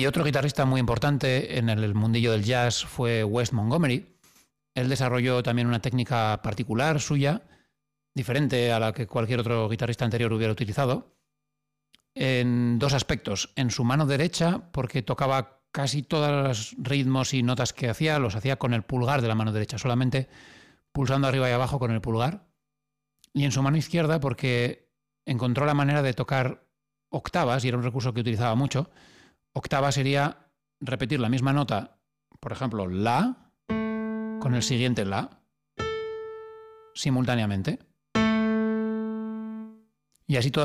otro guitarrista muy importante en el mundillo del jazz fue Wes Montgomery. Él desarrolló también una técnica particular suya, diferente a la que cualquier otro guitarrista anterior hubiera utilizado, en dos aspectos. En su mano derecha, porque tocaba casi todos los ritmos y notas que hacía, los hacía con el pulgar de la mano derecha, solamente pulsando arriba y abajo con el pulgar. Y en su mano izquierda, porque encontró la manera de tocar octavas, y era un recurso que utilizaba mucho. Octava sería repetir la misma nota, por ejemplo, la, con el siguiente la, simultáneamente. Y así todas